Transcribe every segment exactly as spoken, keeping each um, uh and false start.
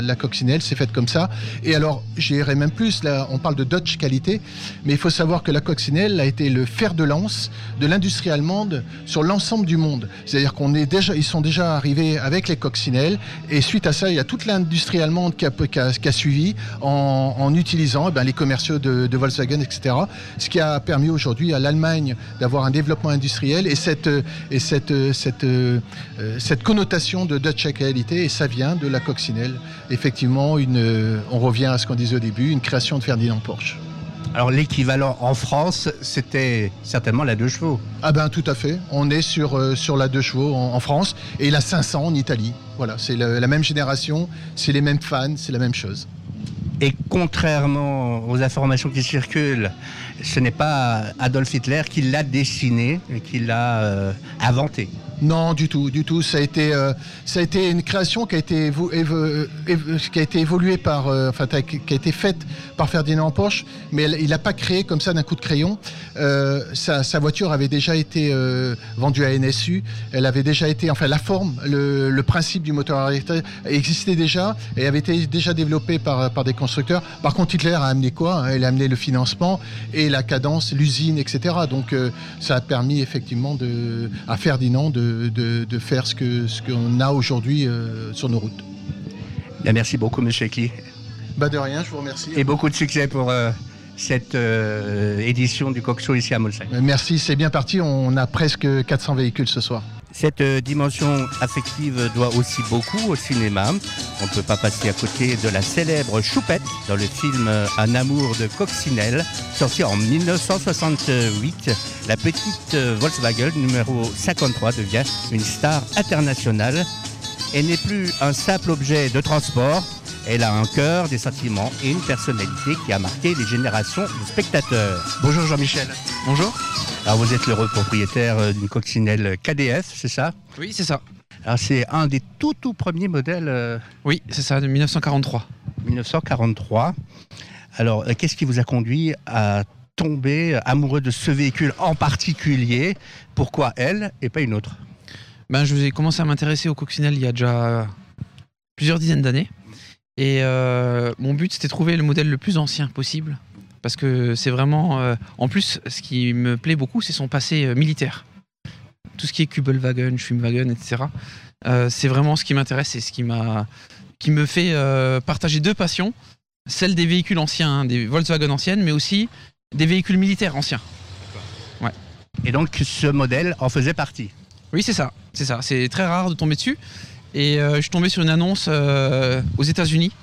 La coccinelle, c'est faite comme ça. Et alors, j'irai même plus, là, on parle de Dutch qualité, mais il faut savoir que la coccinelle a été le fer de lance de l'industrie allemande sur l'ensemble du monde. C'est-à-dire qu'on est déjà, ils sont déjà arrivés avec les coccinelles, et suite à ça, il y a toute l'industrie allemande qui a, qui a, qui a suivi en, en utilisant eh bien, les commerciaux de, de Volkswagen, et cetera. Ce qui a permis aujourd'hui à l'Allemagne d'avoir un développement industriel et cette, et cette, cette, euh, cette connotation de Dutch qualité, et ça vient de la coccinelle. Effectivement, une, on revient à ce qu'on disait au début, une création de Ferdinand Porsche. Alors l'équivalent en France, c'était certainement la deux chevaux. Ah ben tout à fait, on est sur, euh, sur la deux chevaux en, en France et la cinq cents en Italie. Voilà, c'est la, la même génération, c'est les mêmes fans, c'est la même chose. Et contrairement aux informations qui circulent, ce n'est pas Adolf Hitler qui l'a dessiné, qui l'a euh, inventé. Non, du tout, du tout. Ça a été, euh, ça a été une création qui a été, évo- évo- évo- qui a été évoluée par, euh, enfin, qui a été faite par Ferdinand Porsche, mais elle- il n'a pas créé comme ça d'un coup de crayon. Euh, sa, sa voiture avait déjà été euh, vendue à N S U. Elle avait déjà été, enfin, la forme, le, le principe du moteur à électrique existait déjà et avait été déjà développé par, par des constructeurs. Par contre, Hitler a amené quoi? Il a amené le financement et la cadence, l'usine, et cetera. Donc, euh, ça a permis effectivement de, à Ferdinand de De, de faire ce que ce qu'on a aujourd'hui euh, sur nos routes. Bien, merci beaucoup, monsieur Ecli. Bah de rien, je vous remercie. Et beaucoup de succès pour euh, cette euh, édition du Coq Show ici à Molsheim. Merci, c'est bien parti. On a presque quatre cents véhicules ce soir. Cette euh, dimension affective doit aussi beaucoup au cinéma. On ne peut pas passer à côté de la célèbre Choupette dans le film euh, Un amour de coccinelle, sorti en mille neuf cent soixante-huit. La petite euh, Volkswagen numéro cinquante-trois devient une star internationale et n'est plus un simple objet de transport. Elle a un cœur, des sentiments et une personnalité qui a marqué les générations de spectateurs. Bonjour Jean-Michel. Bonjour. Alors vous êtes l'heureux propriétaire d'une coccinelle K D F, c'est ça? Oui, c'est ça. Alors c'est un des tout tout premiers modèles euh, Oui, c'est ça, de mille neuf cent quarante-trois. mille neuf cent quarante-trois. Alors euh, qu'est-ce qui vous a conduit à tomber amoureux de ce véhicule en particulier? Pourquoi elle et pas une autre? Ben, je ai commencé à m'intéresser aux coccinelles il y a déjà plusieurs dizaines d'années. Et euh, mon but, c'était de trouver le modèle le plus ancien possible. Parce que c'est vraiment... Euh, en plus, ce qui me plaît beaucoup, c'est son passé euh, militaire. Tout ce qui est Kübelwagen, Schwimmwagen, et cetera. Euh, c'est vraiment ce qui m'intéresse et ce qui, m'a, qui me fait euh, partager deux passions. Celle des véhicules anciens, hein, des Volkswagen anciennes, mais aussi des véhicules militaires anciens. Ouais. Et donc ce modèle en faisait partie? Oui, c'est ça. C'est ça. C'est très rare de tomber dessus. Et euh, je suis tombé sur une annonce euh, aux États-Unis.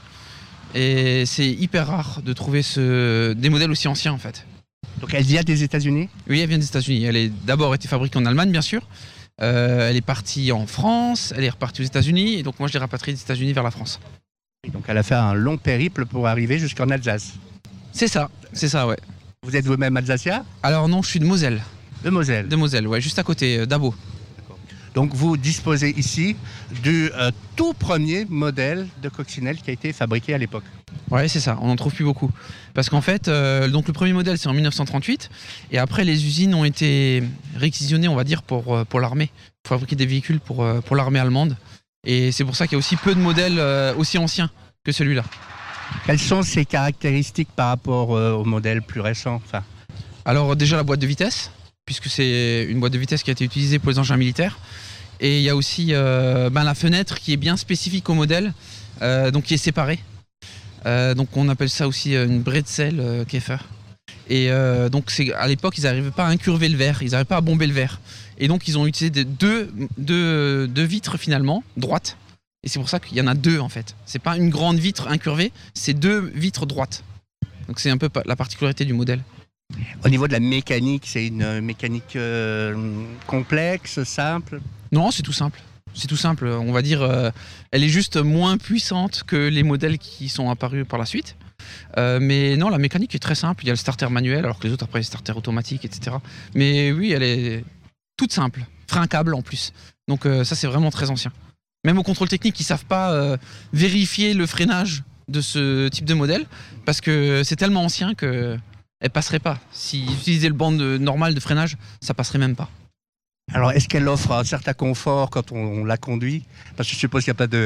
Et c'est hyper rare de trouver ce... des modèles aussi anciens en fait. Donc elle vient des États-Unis? Oui, elle vient des États-Unis. Elle a d'abord été fabriquée en Allemagne, bien sûr. Euh, elle est partie en France, elle est repartie aux États-Unis. Et donc moi, je l'ai rapatriée des États-Unis vers la France. Et donc elle a fait un long périple pour arriver jusqu'en Alsace? C'est ça, c'est ça, ouais. Vous êtes vous-même alsacien? Alors non, je suis de Moselle. De Moselle? De Moselle, ouais, juste à côté, euh, d'Abo. Donc vous disposez ici du euh, tout premier modèle de coccinelle qui a été fabriqué à l'époque? Ouais, c'est ça, on n'en trouve plus beaucoup. Parce qu'en fait, euh, donc le premier modèle c'est en mille neuf cent trente-huit, et après les usines ont été réquisitionnées, on va dire, pour, euh, pour l'armée, pour fabriquer des véhicules pour, euh, pour l'armée allemande. Et c'est pour ça qu'il y a aussi peu de modèles euh, aussi anciens que celui-là. Quelles sont ses caractéristiques par rapport euh, au modèle plus récent? Enfin... Alors déjà la boîte de vitesse, puisque c'est une boîte de vitesse qui a été utilisée pour les engins militaires. Et il y a aussi euh, ben, la fenêtre qui est bien spécifique au modèle, euh, donc qui est séparée. Euh, donc on appelle ça aussi une Bretzel euh, Käfer. Et euh, donc c'est, à l'époque, ils n'arrivaient pas à incurver le verre, ils n'arrivaient pas à bomber le verre. Et donc ils ont utilisé des, deux, deux, deux vitres finalement, droites. Et c'est pour ça qu'il y en a deux en fait. C'est pas une grande vitre incurvée, c'est deux vitres droites. Donc c'est un peu la particularité du modèle. Au niveau de la mécanique, c'est une mécanique euh, complexe, simple? Non, c'est tout simple. C'est tout simple. On va dire, euh, elle est juste moins puissante que les modèles qui sont apparus par la suite. Euh, mais non, la mécanique est très simple. Il y a le starter manuel, alors que les autres après, les starters automatiques, et cetera. Mais oui, elle est toute simple. Frein câble en plus. Donc euh, ça, c'est vraiment très ancien. Même au contrôle technique, ils savent pas euh, vérifier le freinage de ce type de modèle parce que c'est tellement ancien que elle passerait pas. S'ils utilisaient le banc de, normal de freinage, ça passerait même pas. Alors, est-ce qu'elle offre un certain confort quand on, on la conduit? Parce que je suppose qu'il n'y a pas de,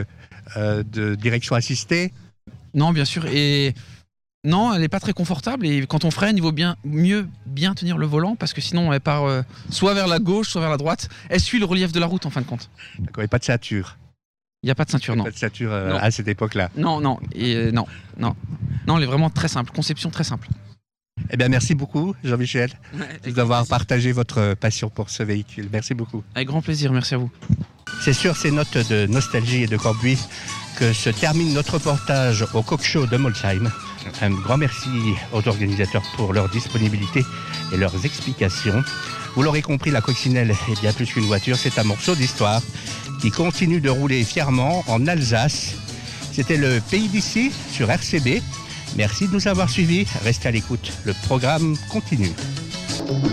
euh, de direction assistée? Non, bien sûr. Et non, elle n'est pas très confortable. Et quand on freine, il vaut bien, mieux bien tenir le volant parce que sinon, elle part euh, soit vers la gauche, soit vers la droite. Elle suit le relief de la route en fin de compte. D'accord, et pas de ceinture? Il n'y a pas de ceinture, non. Pas de ceinture euh, Non. à cette époque-là? Non, non. Et euh, non, non. Non, elle est vraiment très simple. Conception très simple. Eh bien, merci beaucoup, Jean-Michel, d'avoir partagé votre passion pour ce véhicule. Merci beaucoup. Avec grand plaisir, merci à vous. C'est sur ces notes de nostalgie et de Corbuis que se termine notre reportage au Coq Show de Molsheim. Un grand merci aux organisateurs pour leur disponibilité et leurs explications. Vous l'aurez compris, la coccinelle est bien plus qu'une voiture, c'est un morceau d'histoire qui continue de rouler fièrement en Alsace. C'était le Pays d'ici sur R C B. Merci de nous avoir suivis. Restez à l'écoute. Le programme continue.